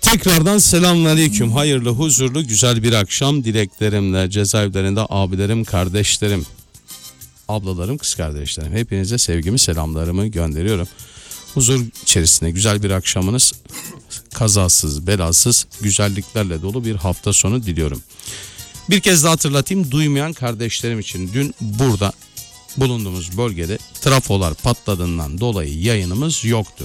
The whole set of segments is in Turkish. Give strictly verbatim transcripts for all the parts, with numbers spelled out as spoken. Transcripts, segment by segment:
Tekrardan selamünaleyküm. Hayırlı, huzurlu, güzel bir akşam dileklerimle cezaevlerinde abilerim, kardeşlerim, ablalarım, kız kardeşlerim. Hepinize sevgimi, selamlarımı gönderiyorum. Huzur içerisinde güzel bir akşamınız, kazasız, belasız, güzelliklerle dolu bir hafta sonu diliyorum. Bir kez daha hatırlatayım, duymayan kardeşlerim için dün burada bulunduğumuz bölgede trafolar patladığından dolayı yayınımız yoktu.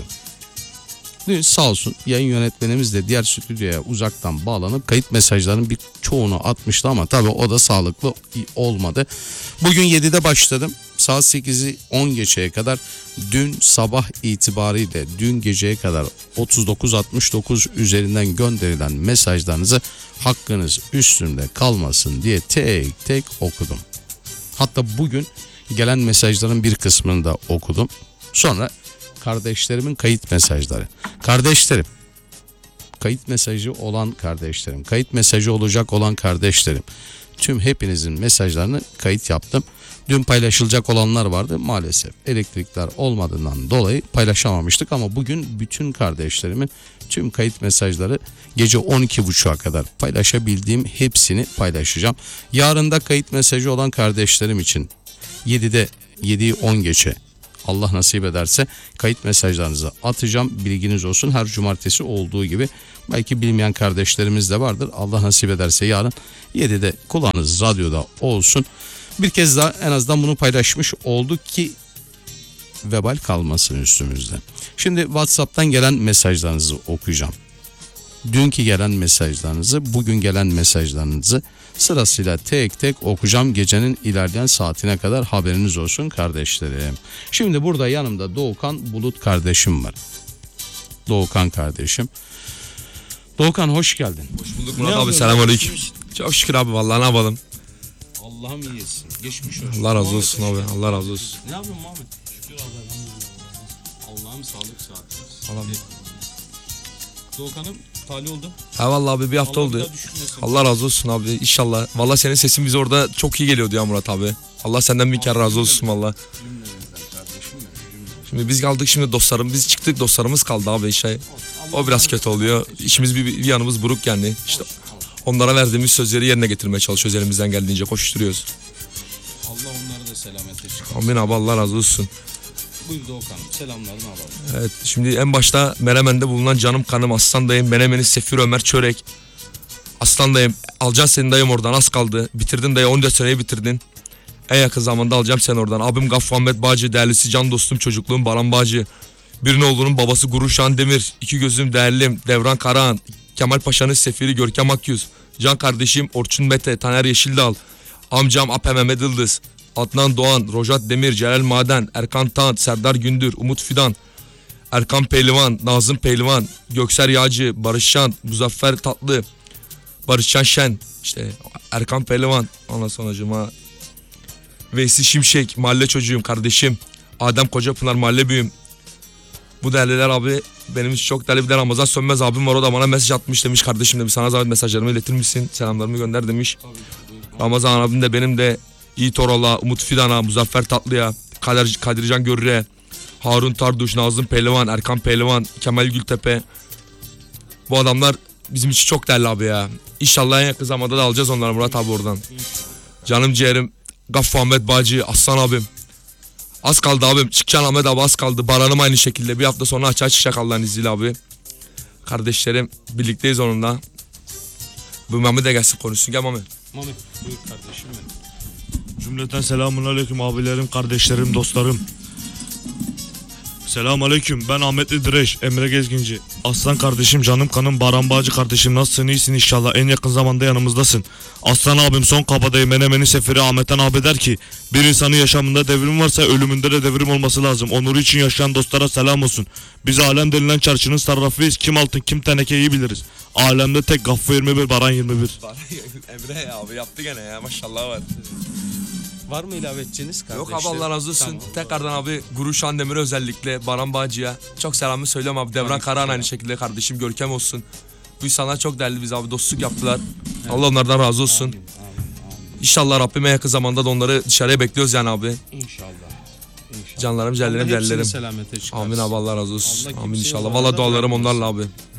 Dün sağ olsun yayın yönetmenimiz de diğer stüdyoya uzaktan bağlanıp kayıt mesajlarının bir çoğunu atmıştı ama tabii o da sağlıklı olmadı. Bugün yedide başladım. Saat sekizi on geçeye kadar dün sabah itibariyle dün geceye kadar otuz dokuz altmış dokuz üzerinden gönderilen mesajlarınızı hakkınız üstünde kalmasın diye tek tek okudum. Hatta bugün gelen mesajların bir kısmını da okudum. Sonra kardeşlerimin kayıt mesajları. Kardeşlerim, kayıt mesajı olan kardeşlerim, kayıt mesajı olacak olan kardeşlerim. Tüm hepinizin mesajlarını kayıt yaptım. Dün paylaşılacak olanlar vardı. Maalesef elektrikler olmadığından dolayı paylaşamamıştık ama bugün bütün kardeşlerimin tüm kayıt mesajları gece on iki buçuğa kadar paylaşabildiğim hepsini paylaşacağım. Yarın da kayıt mesajı olan kardeşlerim için yedide yediyi on geçe Allah nasip ederse kayıt mesajlarınızı atacağım. Bilginiz olsun, her cumartesi olduğu gibi. Belki bilmeyen kardeşlerimiz de vardır. Allah nasip ederse yarın yedide kulağınız radyoda olsun. Bir kez daha en azından bunu paylaşmış olduk ki vebal kalmasın üstümüzde. Şimdi WhatsApp'tan gelen mesajlarınızı okuyacağım. Dünkü gelen mesajlarınızı, bugün gelen mesajlarınızı sırasıyla tek tek okuyacağım. Gecenin ilerleyen saatine kadar haberiniz olsun kardeşlerim. Şimdi burada yanımda Doğukan Bulut kardeşim var. Doğukan kardeşim. Doğukan hoş geldin. Hoş bulduk Murat abi, selamünaleyküm. Çok şükür abi, vallahi ne yapalım. Allah'ım iyisin. Geçmiş olsun. Allah razı olsun abi, Allah razı olsun. Ne yapıyorsun Muhammed? Şükür Allah'a. Allah'ım sağlık saat. Allah'ım. Doğukan'ım tali oldu. Ha vallahi abi bir hafta Allah oldu. Allah razı olsun abi inşallah. Vallahi senin sesin bize orada çok iyi geliyordu ya Murat abi. Allah senden bir kere razı olsun vallahi. Şimdi biz kaldık, şimdi dostlarım biz çıktık, dostlarımız kaldı abi işte. O biraz kötü oluyor. İşimiz bir, bir yanımız buruk yani. İşte onlara verdiğimiz sözleri yerine getirmeye çalışıyoruz, elimizden geldiğince koşturuyoruz. Allah onları da selamete çıkarsın. Amin abi, Allah razı olsun. Buyur Doğukan'ım, selamlarını alalım. Evet, şimdi en başta Menemen'de bulunan canım kanım aslan dayım, Menemen'in Sefir Ömer Çörek. Aslan dayım, alacağım seni dayım oradan, az kaldı. Bitirdin dayı, on dört seneyi bitirdin. En yakın zamanda alacağım seni oradan. Abim Gaffı Ahmet Bağcı, değerlisi can dostum çocukluğum Baran Bağcı. Birinoğlu'nun babası Guruşan Demir, iki gözüm değerlim Devran Karahan, Kemal Paşa'nın sefiri Görkem Akyüz, can kardeşim Orçun Mete, Taner Yeşildal, amcam Ape Mehmet Yıldız, Adnan Doğan, Rojat Demir, Celal Maden, Erkan Tant, Serdar Gündür, Umut Fidan, Erkan Pehlivan, Nazım Pehlivan, Gökser Yağcı, Barışcan, Muzaffer Tatlı, Barışcan Şen, işte Erkan Pehlivan, ondan sonracığıma Veysi Şimşek, mahalle çocuğum kardeşim, Adem Kocapınar mahalle büyüğüm. Bu değerliler abi benim için çok değerli bir de Ramazan Sönmez abim var, o da bana mesaj atmış, demiş kardeşim demiş sana zahmet mesajlarımı iletir misin, selamlarımı gönder demiş. Ramazan abim de benim de Yiğit Oral'a, Umut Fidan'a, Muzaffer Tatlı'ya, Kadir, Kadircan Görür'e, Harun Tarduş, Nazım Pehlivan, Erkan Pehlivan, Kemal Gültepe. Bu adamlar bizim için çok değerli abi ya. İnşallah en yakın zamanda da alacağız onları Murat abi oradan. Canım ciğerim Gaffı Ahmet Bağcı, Aslan abim. Az kaldı abim. Çıkacaksın Ahmet abi, az kaldı. Baranım aynı şekilde. Bir hafta sonra açığa çıkacak Allah'ın izniyle abi. Kardeşlerim birlikteyiz onunla. Bu Mehmet de gelsin konuşsun. Gel Mehmet. Mehmet buyur kardeşim benim. Cümleten selamun aleyküm abilerim, kardeşlerim, dostlarım. Selamun aleyküm, ben Ahmet İdreş, Emre Gezginci. Aslan kardeşim, canım kanım, Baran Bağcı kardeşim, nasılsın, iyisin inşallah, en yakın zamanda yanımızdasın. Aslan abim son kabadayı Menemen'in seferi Ahmetan abi der ki, bir insanın yaşamında devrim varsa ölümünde de devrim olması lazım. Onuru için yaşayan dostlara selam olsun. Biz alem denilen çarşının sarrafıyız, kim altın kim teneke iyi biliriz. Alemde tek Gaffı yirmi bir, Baran yirmi bir. Emre ya abi yaptı gene ya, maşallah var. Var mı ilave edeceğiniz kardeşler? Yok abi, Allah razı olsun. Tamam. Tekrardan abi Guruşan Demir'e, özellikle Baran Bağcı'ya çok selamı söylüyorum abi. Devran Karahan aynı şekilde kardeşim, Görkem olsun. Bu insanlar çok değerli, biz abi dostluk yaptılar. Evet. Allah onlardan razı olsun. Amin, amin, amin. İnşallah Rabbime yakın zamanda da onları dışarıya bekliyoruz yani abi. İnşallah. İnşallah. Canlarım, ciğerlerim, değerlerim. Selamete çıkarsın. Amin abi, Allah razı olsun. Allah amin inşallah. Valla Valla dualarım bırakmasın. onlarla abi.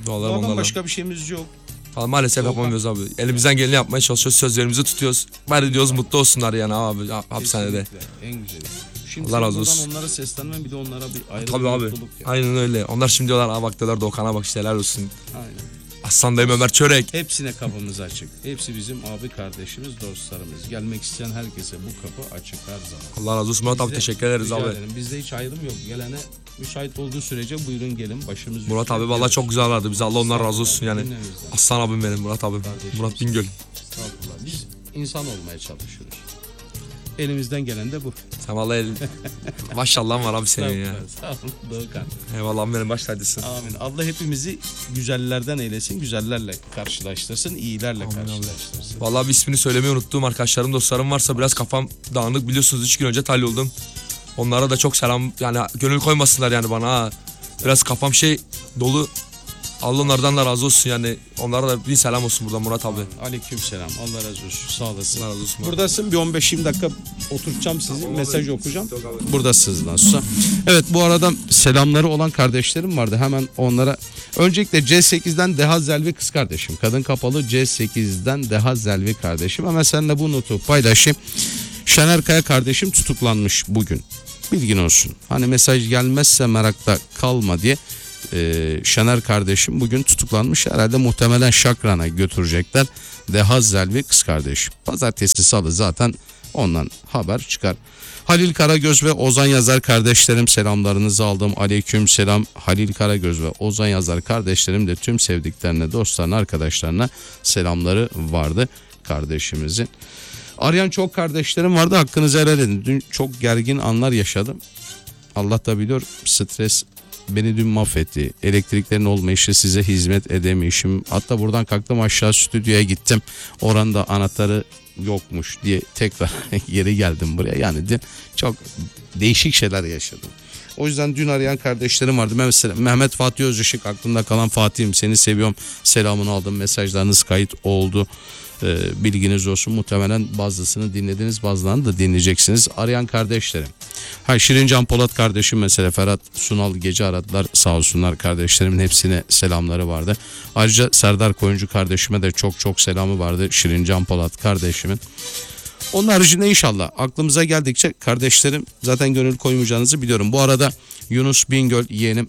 Dualarım Duadan onlarla. başka bir şeyimiz yok. Vallahi maalesef Doğukan. yapamıyoruz abi. Elimizden geleni yapmaya çalışıyoruz. Sözlerimizi tutuyoruz. Bari diyoruz mutlu olsunlar yani abi hapishanede. Kesinlikle, en güzeli. Şimdi Allah Allah razı razı olsun. onlara seslenmem bir de onlara bir ayrı Tabii bir abi. mutluluk ya. Aynen öyle. Onlar şimdi diyorlar aa bak diyorlar Doğukan'a bak işte helal olsun. Aynen. Aslan dayım Ömer Çörek. Hepsine kapımız açık. Hepsi bizim abi kardeşimiz, dostlarımız. Gelmek isteyen herkese bu kapı açık her zaman. Allah razı olsun Murat abi Bizde- teşekkür ederiz rica abi. ederim. Bizde hiç ayrım yok. Gelene müsait olduğu sürece buyurun gelin. Başımız Murat üstüne abi vallahi diyoruz. çok güzel aradı bizi. Allah ondan razı olsun yani. Dinlemizden. Aslan abim benim Murat abim. Kardeşim. Murat Bingöl. Estağfurullah. Biz insan olmaya çalışıyoruz. Elimizden gelen de bu. Sen vallahi el... maşallah var abi senin ya. Sağ olun Doğukan. Eyvallah benim baş tacısın. Amin. Allah hepimizi güzellerden eylesin, güzellerle karşılaştırsın, iyilerle Amin abi. karşılaştırsın. Vallahi bir ismini söylemeyi unuttuğum arkadaşlarım dostlarım varsa biraz kafam dağınık biliyorsunuz üç gün önce tal oldum. Onlara da çok selam yani gönül koymasınlar yani bana ha. Biraz kafam şey dolu. Allah onlardan da razı olsun yani. Onlara da bir selam olsun buradan Murat abi. Aleykümselam. Allah razı olsun. Sağ olasın. Allah razı olsun. Murat. Buradasın bir on beş yirmi dakika oturtacağım sizi. Mesaj okuyacağım. Buradasınız nasılsa. Evet bu arada selamları olan kardeşlerim vardı. Hemen onlara. Öncelikle C sekizden Deha Zelvi kız kardeşim. Kadın kapalı C sekizden Deha Zelvi kardeşim. Hemen seninle bu notu paylaşayım. Şener Kaya kardeşim tutuklanmış bugün. Bilgin olsun. Hani mesaj gelmezse merakta kalma diye. Ee, Şener kardeşim bugün tutuklanmış. Herhalde muhtemelen Şakran'a götürecekler. Deha Zelvi kız kardeşim. Pazartesi salı zaten ondan haber çıkar. Halil Karagöz ve Ozan Yazar kardeşlerim selamlarınızı aldım. Aleyküm selam. Halil Karagöz ve Ozan Yazar kardeşlerim de tüm sevdiklerine, dostlarına, arkadaşlarına selamları vardı kardeşimizin. Arayan çok kardeşlerim vardı. Hakkınızı helal edin. Dün çok gergin anlar yaşadım. Allah da biliyor stres beni dün mahvetti. Elektriklerin olmayışı, size hizmet edemeyişim. Hatta buradan kalktım aşağı stüdyoya gittim. Oranda anahtarı yokmuş diye tekrar geri geldim buraya. Yani dün çok değişik şeyler yaşadım. O yüzden dün arayan kardeşlerim vardı. Mesela Mehmet Fatih Özışık aklımda kalan Fatih'im seni seviyorum. Selamını aldım. Mesajlarınız kayıt oldu. Ee, bilginiz olsun. Muhtemelen bazısını dinlediniz, bazılarını da dinleyeceksiniz. Arayan kardeşlerim. Ha Şirincan Polat kardeşim mesela Ferhat Sunal gece aradılar. Sağ olsunlar kardeşlerimin hepsine selamları vardı. Ayrıca Serdar Koyuncu kardeşime de çok çok selamı vardı. Şirincan Polat kardeşimin. Onun haricinde inşallah aklımıza geldikçe kardeşlerim zaten gönül koymayacağınızı biliyorum. Bu arada Yunus Bingöl yeğenim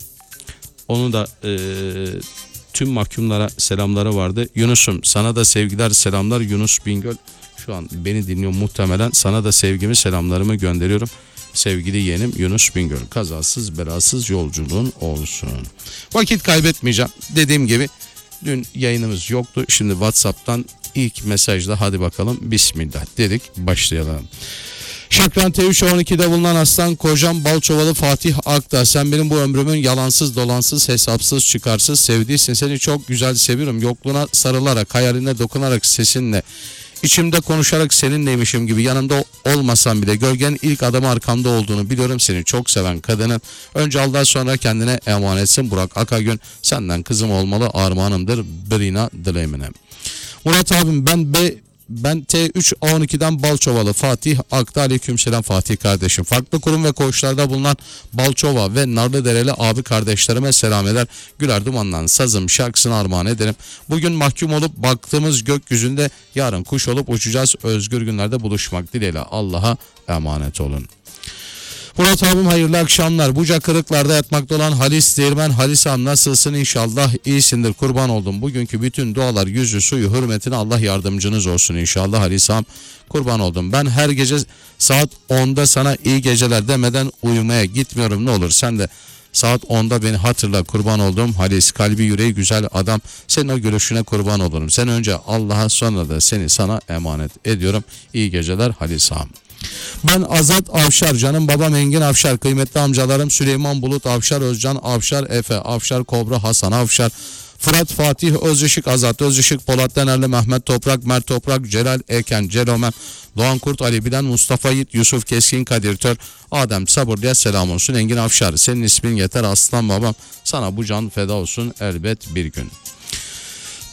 onu da e, tüm mahkumlara selamları vardı. Yunus'um sana da sevgiler selamlar. Yunus Bingöl şu an beni dinliyor muhtemelen. Sana da sevgimi selamlarımı gönderiyorum. Sevgili yeğenim Yunus Bingöl kazasız belasız yolculuğun olsun. Vakit kaybetmeyeceğim. Dediğim gibi dün yayınımız yoktu. Şimdi WhatsApp'tan ilk mesajla hadi bakalım bismillah dedik başlayalım. Şakran T üç on iki'de bulunan aslan kocam Balçovalı Fatih Akta. Sen benim bu ömrümün yalansız dolansız hesapsız çıkarsız sevdiysin. Seni çok güzel seviyorum. Yokluğuna sarılarak hayaline dokunarak sesinle İçimde konuşarak seninleymişim gibi yanında olmasam bile gölgenin ilk adamı arkamda olduğunu biliyorum. Seni çok seven kadının önce Allah sonra kendine emanetsin. Burak Akagün senden kızım olmalı armağanımdır Brina Dilemine. Murat abim ben B Ben T üç on iki'den Balçovalı Fatih Akta. Aleykümselam Fatih kardeşim. Farklı kurum ve koğuşlarda bulunan Balçova ve Narlıdereli abi kardeşlerime selam eder. Güler Duman'dan sazım şarkısını armağan ederim. Bugün mahkum olup baktığımız gökyüzünde yarın kuş olup uçacağız. Özgür günlerde buluşmak dileğiyle Allah'a emanet olun. Murat abim hayırlı akşamlar. Buca kırıklarda yatmakta olan Halis Değirmen. Halis ağam nasılsın? İnşallah iyisindir. Kurban oldum. Bugünkü bütün dualar yüzü suyu hürmetine Allah yardımcınız olsun inşallah Halis ağam. Kurban oldum. Ben her gece saat onda sana iyi geceler demeden uyumaya gitmiyorum. Ne olur sen de saat onda beni hatırla kurban olduğum Halis. Kalbi yüreği güzel adam. Senin o gülüşüne kurban olurum. Sen önce Allah'a sonra da seni sana emanet ediyorum. İyi geceler Halis ağam. Ben Azat Avşar, canım babam Engin Avşar, kıymetli amcalarım Süleyman Bulut Avşar, Özcan Avşar, Efe Avşar, Kobra Hasan Avşar, Fırat Fatih Özışık, Azat Özışık, Polat Denerli, Mehmet Toprak, Mert Toprak, Celal Eken, Celomen, Doğan Kurt, Ali Bilen, Mustafa Yiğit, Yusuf Keskin, Kadir Tör, Adem Sabırlı'ya selam olsun. Engin Avşar, senin ismin yeter aslan babam, sana bu can feda olsun elbet bir gün.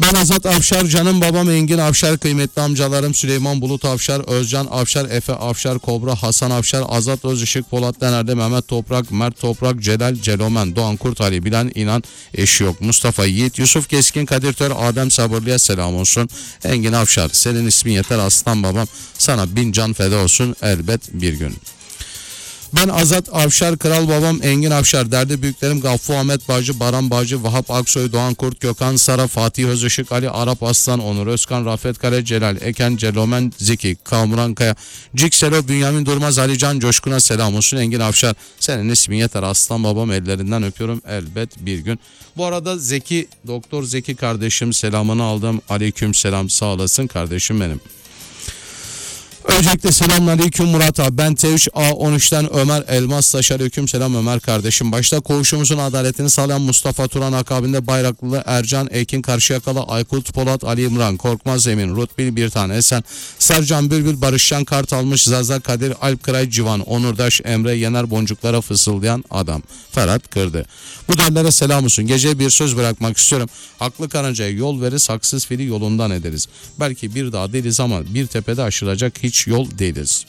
Ben Azat Afşar, canım babam Engin Afşar, kıymetli amcalarım Süleyman Bulut Afşar, Özcan Afşar, Efe Afşar, Kobra, Hasan Afşar, Azat Özışık, Polat Dener'de, Mehmet Toprak, Mert Toprak, Celal Celomen, Doğan Kurt Ali, Bilen İnan, eşi yok, Mustafa Yiğit, Yusuf Keskin, Kadir Tör, Adem Sabırlı'ya selam olsun. Engin Afşar, senin ismin yeter aslan babam, sana bin can feda olsun elbet bir gün. Ben Azat Afşar, kral babam Engin Afşar, derdi büyüklerim Gaffu Ahmet Bağcı, Baran Bağcı, Vahap Aksoy, Doğan Kurt, Gökhan Sara, Fatih Özışık, Ali Arap Aslan, Onur Özkan, Rafet Kale, Celal Eken, Celomen Zeki, Kamuran Kaya, Cikselo, Bünyamin Durmaz, Ali Can Coşkun'a selam olsun. Engin Afşar, senin ismin yeter aslan babam, ellerinden öpüyorum elbet bir gün. Bu arada Zeki, Doktor Zeki kardeşim selamını aldım. Aleyküm selam, sağ olasın kardeşim benim. Öncelikle selamünaleyküm Murat abi. Ben T üç A on üçten Ömer Elmas Taş. Aleyküm selam Ömer kardeşim. Başta koğuşumuzun adaletini sağlayan Mustafa Turan, akabinde Bayraklılı Ercan Ekin, Karşıyakalı Aykut Polat, Ali İmran, Korkmaz Emin, Rutbil bir tane Esen, Sercan Bülbül, Barışcan Kart almış, Zaza Kadir, Alp Kıray Civan, Onurdaş Emre Yener, boncuklara fısıldayan adam Ferhat Kırdı. Bu derlere selam olsun. Gece bir söz bırakmak istiyorum. Haklı karıncaya yol veririz, haksız fili yolundan ederiz. Belki bir dağ değiliz ama bir tepede aşılacak hiç yol değiliz.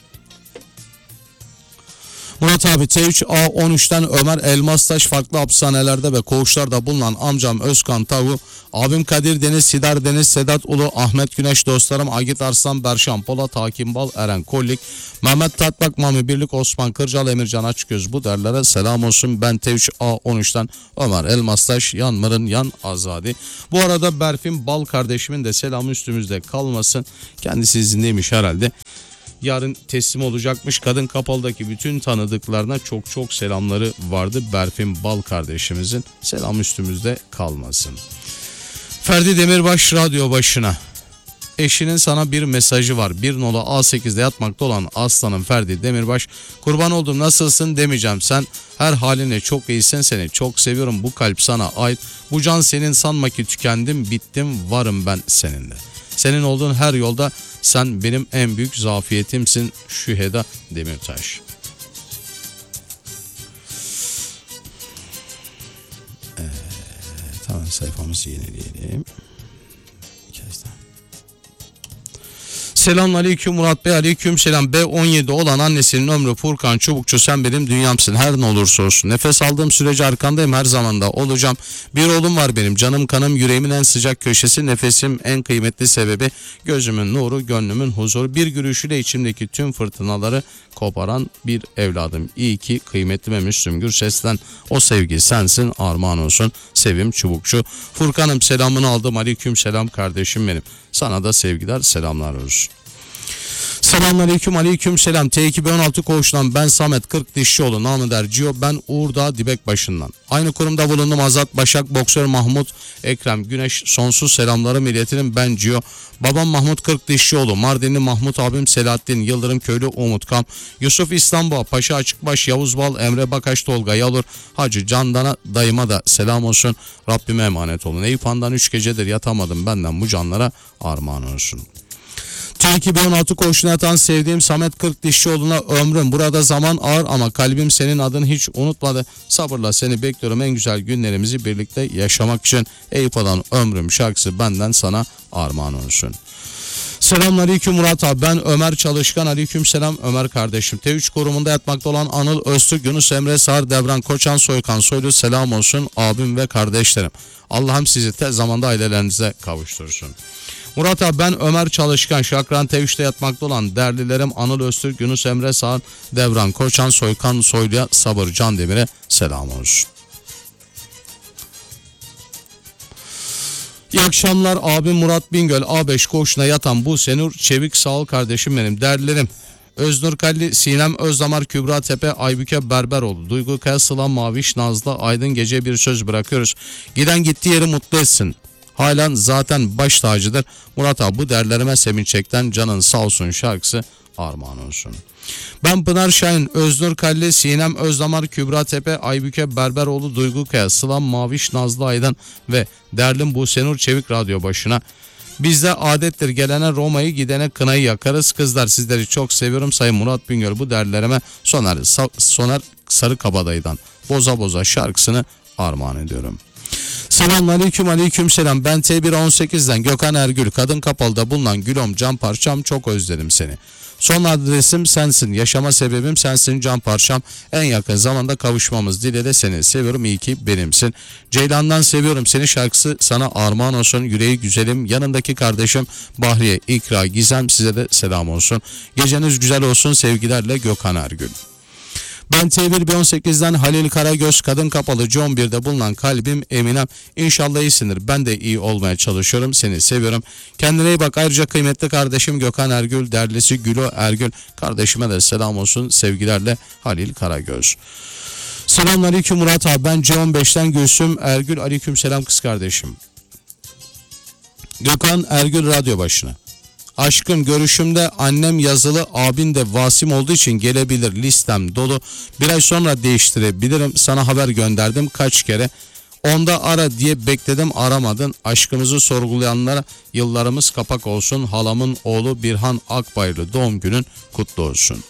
Murat abi, T üç A on üçten Ömer Elmastaş, farklı hapishanelerde ve koğuşlarda bulunan amcam Özkan Tavu, abim Kadir Deniz, Sidar Deniz, Sedat Ulu, Ahmet Güneş, dostlarım Agit Arslan, Berşan Polat, Hakim Bal, Eren Kollik, Mehmet Tatbak, Mami Birlik, Osman Kırcal, Emircan Açgöz, bu derlere selam olsun. Ben T üç A on üçten Ömer Elmastaş, yan mırın yan azadi. Bu arada Berfin Bal kardeşimin de selamı üstümüzde kalmasın. Kendisi izindeymiş herhalde. Yarın teslim olacakmış. Kadın Kapalı'daki bütün tanıdıklarına çok çok selamları vardı. Berfin Bal kardeşimizin selam üstümüzde kalmasın. Ferdi Demirbaş radyo başına. Eşinin sana bir mesajı var. Bir nolu A sekizde yatmakta olan aslanım Ferdi Demirbaş. Kurban oldum, nasılsın demeyeceğim. Sen her haline çok iyisin, seni çok seviyorum. Bu kalp sana ait. Bu can senin, sanma ki tükendim, bittim, varım ben seninle. Senin olduğun her yolda sen benim en büyük zafiyetimsin. Şüheda Demirtaş. Ee, tamam, sayfamızı yenileyelim. Selamünaleyküm Murat Bey. Aleyküm selam. B on yedi olan annesinin ömrü Furkan Çubukçu, sen benim dünyamsın her ne olursa olsun. Nefes aldığım sürece arkandayım, her zaman da olacağım. Bir oğlum var benim, canım kanım, yüreğimin en sıcak köşesi, nefesim en kıymetli sebebi, gözümün nuru, gönlümün huzuru, bir gülüşüyle içimdeki tüm fırtınaları koparan bir evladım. İyi ki kıymetli ve Müslüm Gürses'ten o sevgi sensin, armağan olsun. Sevim Çubukçu. Furkan'ım selamını aldım. Aleyküm selam kardeşim benim. Sana da sevgiler, selamlar olsun. Selamünaleyküm, aleyküm selam. T iki B on altı koğuşundan ben Samet kırk Dişçioğlu, namı der Cio. Ben Uğurdağ Dibek başından. Aynı kurumda bulundum. Azat Başak, Boksör Mahmut, Ekrem Güneş, sonsuz selamlarım iletirim ben Cio. Babam Mahmut kırk Dişçioğlu, Mardinli Mahmut abim Selahattin, Yıldırım Köylü Umut Kam, Yusuf İstanbul, Paşa Açıkbaş, Yavuz Bal, Emre Bakaş, Tolga Yalur, Hacı Candan'a, dayıma da selam olsun. Rabbime emanet olun. Eyüphan'dan üç gecedir yatamadım, benden bu canlara armağan olsun. T iki B on altı koğuşuna yatan sevdiğim Samet kırk Dişçioğlu'na ömrüm. Burada zaman ağır ama kalbim senin adını hiç unutmadı. Sabırla seni bekliyorum, en güzel günlerimizi birlikte yaşamak için. Eyüphan'dan ömrüm şarkısı benden sana armağan olsun. Selamünaleyküm Murat abi, ben Ömer Çalışkan. Aleyküm selam Ömer kardeşim. T üç korumunda yatmakta olan Anıl Öztürk, Yunus Emre Sağır, Devran Koçan, Soykan Soylu, selam olsun abim ve kardeşlerim. Allah'ım sizi tez zamanda ailelerinize kavuştursun. Murat abi, ben Ömer Çalışkan. Şakran T üçte yatmakta olan değerlilerim Anıl Öztürk, Yunus Emre Sağır, Devran Koçan, Soykan Soylu'ya, Sabır Can Demir'e selam olsun. İyi akşamlar abim Murat Bingöl. A beş koğuşuna yatan bu Senur Çevik, sağ ol kardeşim benim. Değerlilerim Öznur Kalli, Sinem Özdamar, Kübra Tepe, Aybüke Berberoğlu, Duygu Kaya, Sıla Maviş, Nazlı Aydın, gece bir söz bırakıyoruz. Giden gittiği yeri mutlu etsin. Halen zaten baş tacıdır. Murat abi, bu derlerime sevinç çekten canın sağ olsun şarkısı armağan olsun. Ben Pınar Şahin, Öznur Kalli, Sinem Özdamar, Kübra Tepe, Aybüke Berberoğlu, Duygu Kaya, Sıla Maviş, Nazlı Aydın ve derlim Busenur Çevik radyo başına. Bizde adettir, gelene Roma'yı, gidene kınayı yakarız. Kızlar, sizleri çok seviyorum. Sayın Murat Bingöl, bu derlerime Soner, Soner Sarıkabadayı'dan Boza Boza şarkısını armağan ediyorum. Selamünaleyküm, aleyküm selam. Ben T bir on sekizden Gökhan Ergül. Kadın Kapalı'da bulunan Gülom can parçam, çok özledim seni. Son adresim sensin, yaşama sebebim sensin can parçam. En yakın zamanda kavuşmamız dileğiyle seni seviyorum, iyi ki benimsin. Ceylan'dan seviyorum seni şarkısı sana armağan olsun. Yüreği güzelim, yanındaki kardeşim Bahriye, İkra, Gizem, size de selam olsun. Geceniz güzel olsun, sevgilerle Gökhan Ergül. Ben T bir B on sekizden Halil Karagöz. Kadın Kapalı on birde bulunan kalbim Eminem. İnşallah iyisindir. Ben de iyi olmaya çalışıyorum. Seni seviyorum. Kendine iyi bak. Ayrıca kıymetli kardeşim Gökhan Ergül, derlisi Gülo Ergül. Kardeşime de selam olsun. Sevgilerle Halil Karagöz. Selamünaleyküm Murat abi. Ben C on beşten Gülsüm Ergül. Aleyküm selam kız kardeşim. Gökhan Ergül radyo başına. Aşkım görüşümde annem yazılı, abin de Vasim olduğu için gelebilir, listem dolu. Bir ay sonra değiştirebilirim, sana haber gönderdim kaç kere. Onda ara diye bekledim, aramadın. Aşkımızı sorgulayanlara yıllarımız kapak olsun. Halamın oğlu Birhan Akbayırlı, doğum günün kutlu olsun.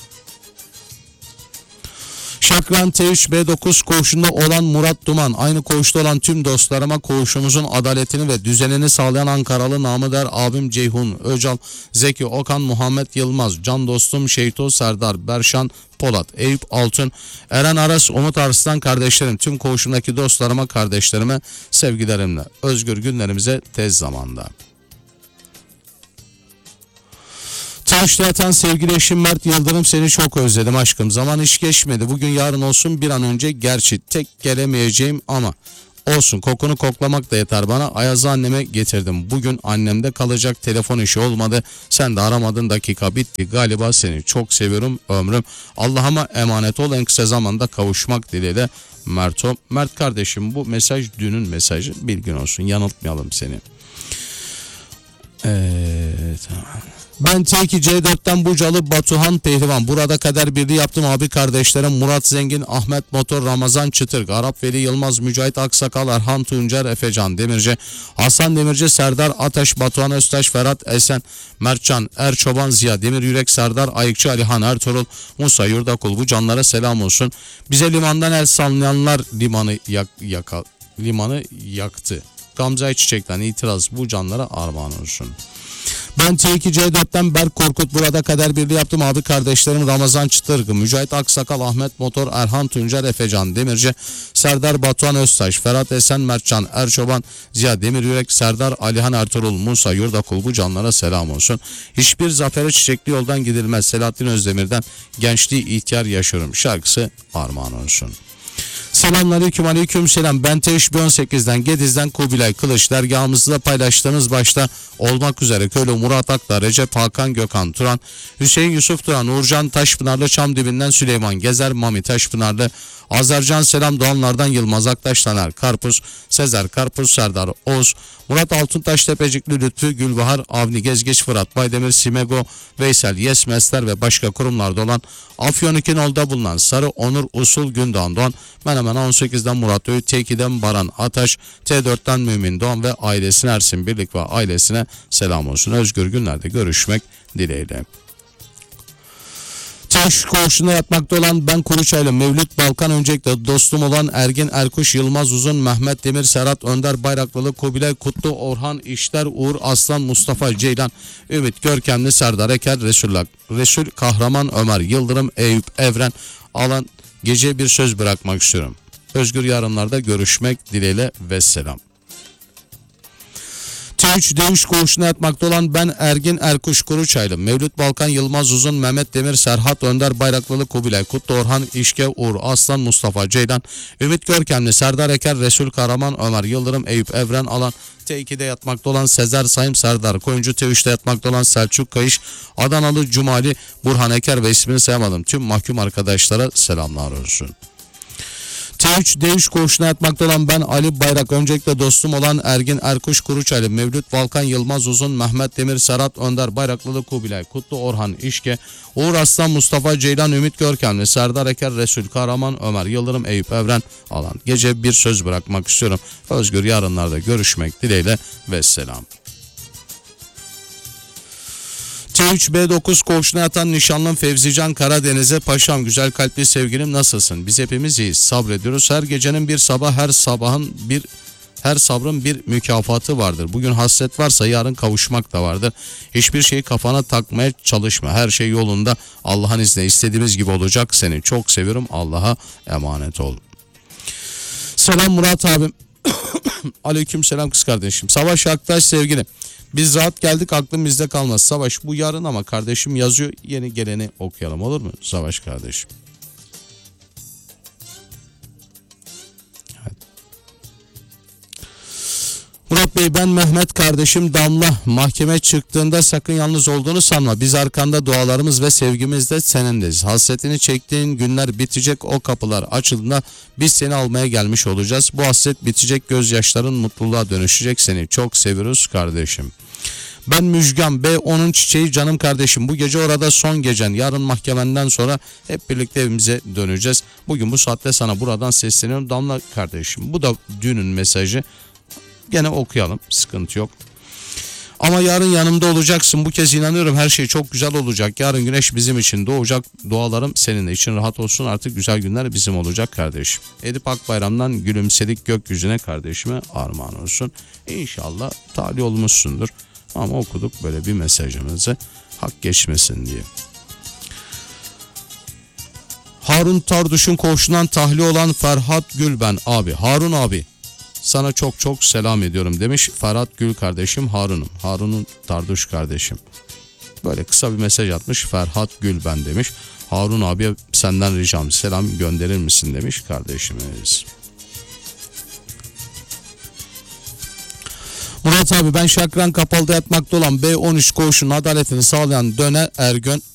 Şakran T üç B dokuz koğuşunda olan Murat Duman, aynı koğuşta olan tüm dostlarıma koğuşumuzun adaletini ve düzenini sağlayan Ankaralı namı der abim Ceyhun Öcal, Zeki Okan, Muhammed Yılmaz, can dostum Şeyto Serdar, Berşan Polat, Eyüp Altın, Eren Aras, Umut Arslan kardeşlerim, tüm koğuşumdaki dostlarıma, kardeşlerime sevgilerimle. Özgür günlerimize tez zamanda. Taşta yatan sevgili eşim Mert Yıldırım, seni çok özledim aşkım. Zaman hiç geçmedi. Bugün yarın olsun bir an önce, gerçi tek gelemeyeceğim ama olsun, kokunu koklamak da yeter bana. Ayaz'ı anneme getirdim. Bugün annemde kalacak, telefon işi olmadı. Sen de aramadın, dakika bitti. Galiba seni çok seviyorum ömrüm. Allah'ıma emanet ol, en kısa zamanda kavuşmak dileğiyle Merto. Mert kardeşim, bu mesaj dünün mesajı, bilgin olsun, yanıltmayalım seni. Evet, tamam. Ben T iki C dörtten Bucalı Batuhan Pehlivan. Burada kader birliği yaptım abi kardeşlerim Murat Zengin, Ahmet Motor, Ramazan Çıtırk, Arap Veli Yılmaz, Mücahit Aksakal, Erhan Tuncer, Efecan Demirci, Hasan Demirci, Serdar Ateş, Batuhan Öztaş, Ferhat Esen, Mertcan Erçoban, Ziya Demir Yürek, Serdar Ayıkçı, Alihan Ertuğrul, Musa Yurdakul, bu canlara selam olsun. Bize limandan el sallayanlar limanı yak, yaka, limanı yaktı. Gamze Çiçek'ten itiraz, bu canlara armağan olsun. Ben T iki C dörtten Berk Korkut. Burada kader birliği yaptım abi kardeşlerim Ramazan Çıtırgı, Mücahit Aksakal, Ahmet Motor, Erhan Tuncer, Efecan Demirci, Serdar Batuhan Öztaş, Ferhat Esen, Mertcan Erçoban, Ziya Demiryürek, Serdar Alihan Ertuğrul, Musa Yurdakul, bu canlara selam olsun. Hiçbir zafere çiçekli yoldan gidilmez. Selahattin Özdemir'den gençliği ihtiyar yaşıyorum şarkısı armağan olsun. Selamünaleyküm, aleyküm selam. Ben T üç B on sekizden Gediz'den Kubilay Kılıç. Dergahımızda paylaştığınız başta olmak üzere Köylü Murat Aklar, Recep Hakan Gökhan Turan, Hüseyin Yusuf Turan, Uğurcan Taşpınarlı, Çamdibi'nden Süleyman Gezer, Mami Taşpınarlı, Azercan Selam Doğanlardan Yılmaz Aktaş, Taner Karpuz, Sezer Karpuz, Serdar Oğuz, Murat Altuntaş, Tepecikli Lütfü, Gülbahar, Avni Gezgeç, Fırat Baydemir, Simego, Veysel Yesmesler ve başka kurumlarda olan Afyon İkinol'da bulunan Sarı Onur Usul Gündoğan Doğan, Menemen on sekizden Murat Öğüt, T iki'den Baran Ataş, T dörtten Mümin Doğan ve ailesine Ersin Birlik ve ailesine selam olsun. Özgür günlerde görüşmek dileğiyle. Taş koğuşunda yatmakta olan ben Kuruçaylı Mevlüt Balkan, öncelikle dostum olan Ergin Erkuş, Yılmaz Uzun, Mehmet Demir, Serhat Önder Bayraklılı, Kubilay Kutlu, Orhan İşler, Uğur Aslan, Mustafa Ceylan, Ümit Görkemli, Serdar Eker, Resulullah, Resul Kahraman, Ömer Yıldırım, Eyüp Evren alan gece bir söz bırakmak istiyorum. Özgür yarınlarda görüşmek dileğiyle ve selam. T üç D üç koğuşuna yatmakta olan ben Ergin Erkuş Kuruçaylı, Mevlüt Balkan, Yılmaz Uzun, Mehmet Demir, Serhat Önder Bayraklılı, Kubilay Kutlu, Orhan İşke, Uğur Aslan, Mustafa Ceylan, Ümit Görkemli, Serdar Eker, Resul Karaman, Ömer Yıldırım, Eyüp Evren alan T iki'de yatmakta olan Sezer Sayım, Serdar Koyuncu, T üç'te yatmakta olan Selçuk Kayış, Adanalı Cumali, Burhan Eker ve ismini sayamadım tüm mahkum arkadaşlara selamlar olsun. T üç D üç koğuşuna yatmakta olan ben Ali Bayrak, öncelikle dostum olan Ergin Erkuş Kuruçaylı, Mevlüt Balkan, Yılmaz Uzun, Mehmet Demir, Serhat Önder Bayraklılı, Kubilay Kutlu, Orhan İşke, Uğur Aslan, Mustafa Ceylan, Ümit Görkemli, Serdar Eker, Resul Kahraman, Ömer Yıldırım, Eyüp Evren alan gece bir söz bırakmak istiyorum. Özgür yarınlarda görüşmek dileğiyle ve selam. T üç B dokuz koğuşuna yatan nişanlım Fevzican Karadeniz'e, paşam güzel kalpli sevgilim nasılsın? Biz hepimiz iyiyiz, sabrediyoruz. Her gecenin bir sabah, her sabahın bir Her sabrın bir mükafatı vardır. Bugün hasret varsa yarın kavuşmak da vardır. Hiçbir şeyi kafana takmaya çalışma. Her şey yolunda. Allah'ın izniyle istediğimiz gibi olacak. Seni çok seviyorum. Allah'a emanet ol. Selam Murat abim. Aleyküm selam kız kardeşim. Savaş Aktaş sevgilim. Biz rahat geldik, aklım bizde kalmaz. Savaş bu yarın ama kardeşim yazıyor. Yeni geleni okuyalım, olur mu? Savaş kardeşim. Evet. Murat Bey, ben Mehmet kardeşim Damla. Mahkeme çıktığında sakın yalnız olduğunu sanma. Biz arkanda dualarımız ve sevgimizle senindeyiz. Hasretini çektiğin günler bitecek, o kapılar açıldığında biz seni almaya gelmiş olacağız. Bu hasret bitecek, gözyaşların mutluluğa dönüşecek. Seni çok seviyoruz kardeşim. Ben Müjgan B, onun çiçeği canım kardeşim. Bu gece orada son gecen. Yarın mahkemenden sonra hep birlikte evimize döneceğiz. Bugün bu saatte sana buradan sesleniyorum Damla kardeşim. Bu da dünün mesajı. Gene okuyalım, sıkıntı yok. Ama yarın yanımda olacaksın. Bu kez inanıyorum her şey çok güzel olacak. Yarın güneş bizim için doğacak. Dualarım seninle, için rahat olsun. Artık güzel günler bizim olacak kardeşim. Edip Akbayram'dan gülümsedik gökyüzüne, kardeşime armağan olsun. İnşallah talih olmuşsundur. Ama okuduk böyle bir mesajımızı, hak geçmesin diye. Harun Tarduş'un koğuşundan tahliye olan Ferhat Gül ben abi. Harun abi, sana çok çok selam ediyorum demiş Ferhat Gül kardeşim Harun'um. Harun'un Tarduş kardeşim. Böyle kısa bir mesaj atmış, Ferhat Gül ben demiş. Harun abiye senden ricam selam gönderir misin demiş kardeşimiz. Murat abi, ben Şakran Kapalı'da yatmakta olan B on üç koğuşunun adaletini sağlayan Döner Ergün